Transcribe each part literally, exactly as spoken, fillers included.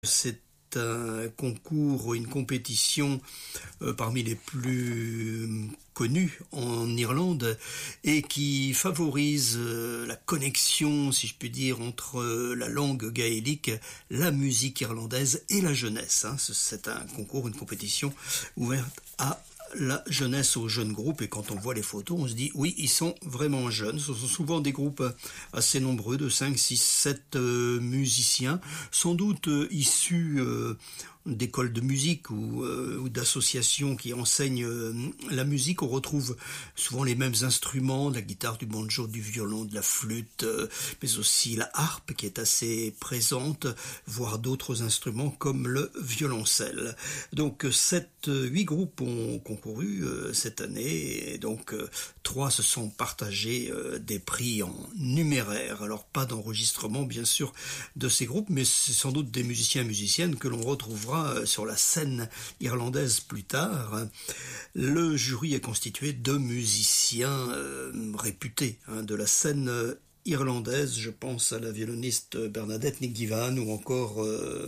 C'est un concours, une compétition euh, parmi les plus connus en Irlande et qui favorise euh, la connexion, si je puis dire, entre euh, la langue gaélique, la musique irlandaise et la jeunesse. Hein. C'est un concours, une compétition ouverte à la jeunesse, aux jeunes groupes, et quand on voit les photos, on se dit oui, ils sont vraiment jeunes. Ce sont souvent des groupes assez nombreux, de cinq, six, sept euh, musiciens, sans doute euh, issus euh, d'écoles de musique ou, euh, ou d'associations qui enseignent euh, la musique. On retrouve souvent les mêmes instruments, de la guitare, du banjo, du violon, de la flûte, euh, mais aussi la harpe qui est assez présente, voire d'autres instruments comme le violoncelle. Donc sept, huit groupes ont concouru euh, cette année, et donc euh, trois se sont partagés euh, des prix en numéraire. Alors pas d'enregistrement bien sûr de ces groupes, mais c'est sans doute des musiciens et musiciennes que l'on retrouvera sur la scène irlandaise plus tard. Le jury est constitué de musiciens euh, réputés hein, de la scène euh, irlandaise. Je pense à la violoniste Bernadette Nic Givan ou encore euh,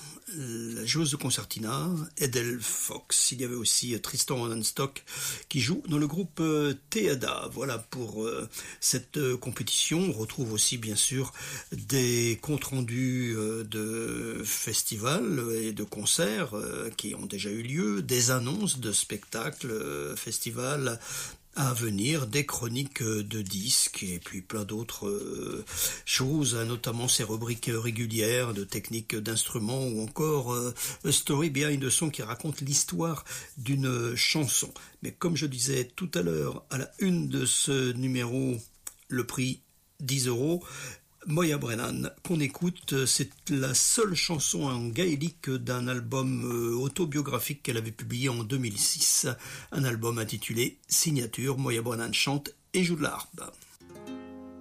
la joueuse de concertina Edel Fox. Il y avait aussi Tristan Hanstock qui joue dans le groupe Teada. Voilà pour euh, cette euh, compétition. On retrouve aussi bien sûr des comptes rendus euh, de festivals et de concerts euh, qui ont déjà eu lieu, des annonces de spectacles, euh, festivals à venir, des chroniques de disques et puis plein d'autres euh, choses, notamment ces rubriques régulières de techniques d'instruments ou encore euh, A Story Behind the Song qui raconte l'histoire d'une chanson. Mais comme je disais tout à l'heure, à la une de ce numéro, le prix dix euros, Moya Brennan, qu'on écoute, c'est la seule chanson en gaélique d'un album autobiographique qu'elle avait publié en deux mille six, un album intitulé Signature. Moya Brennan chante et joue de la harpe.